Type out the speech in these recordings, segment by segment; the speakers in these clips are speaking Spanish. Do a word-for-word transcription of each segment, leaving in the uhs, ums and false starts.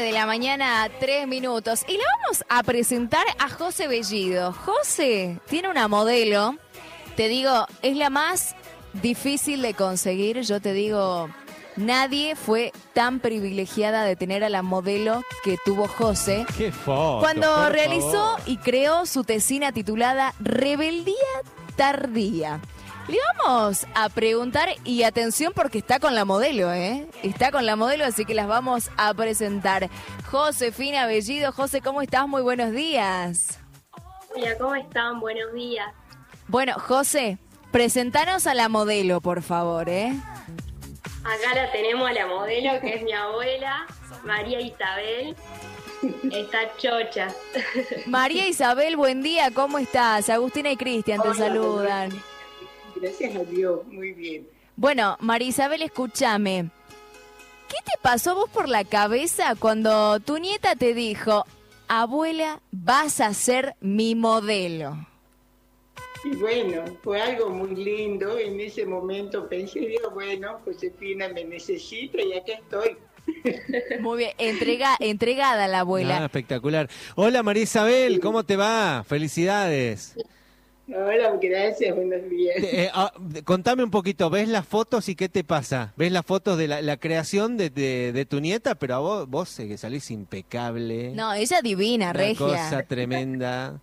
de la mañana, tres minutos. Y le vamos a presentar a José Bellido. José tiene una modelo, te digo, es la más difícil de conseguir. Yo te digo, nadie fue tan privilegiada de tener a la modelo que tuvo José. ¡Qué foto! Cuando realizó y creó su tesina titulada Rebeldía Tardía. Le vamos a preguntar, y atención porque está con la modelo, ¿eh? Está con la modelo, así que las vamos a presentar. Josefina Bellido. José, ¿cómo estás? Muy buenos días. Hola, ¿cómo están? Buenos días. Bueno, José, presentanos a la modelo, por favor, ¿eh? Acá la tenemos a la modelo, que es mi abuela, María Isabel. Está chocha. María Isabel, buen día, ¿cómo estás? Agustina y Cristian te Hola, saludan. Gracias a Dios, muy bien. Bueno, María Isabel, escúchame. ¿Qué te pasó vos por la cabeza cuando tu nieta te dijo, abuela, vas a ser mi modelo? Y bueno, fue algo muy lindo. En ese momento pensé, digo, bueno, Josefina me necesita y acá estoy. Muy bien, entrega, entregada la abuela. Ah, espectacular. Hola María Isabel, ¿cómo te va? Felicidades. Hola, gracias, buenos días. Eh, ah, contame un poquito, ¿ves las fotos y qué te pasa? ¿Ves las fotos de la, la creación de, de, de tu nieta? Pero a vos, vos eh, que salís impecable. No, ella divina, Una regia. cosa tremenda.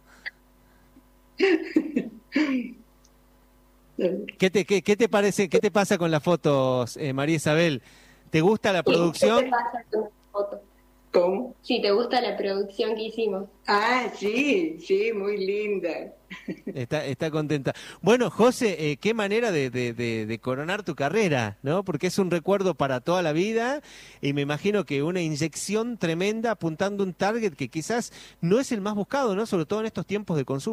¿Qué te, qué, qué te parece, qué te pasa con las fotos, eh, María Isabel? ¿Te gusta la producción? ¿Qué te pasa con la foto? ¿Cómo? Sí, ¿te gusta la producción que hicimos? Ah, sí, sí, muy linda. Está, está contenta. Bueno, José, eh, qué manera de, de, de, de coronar tu carrera, ¿no? Porque es un recuerdo para toda la vida y me imagino que una inyección tremenda apuntando un target que quizás no es el más buscado, ¿no? Sobre todo en estos tiempos de consumo.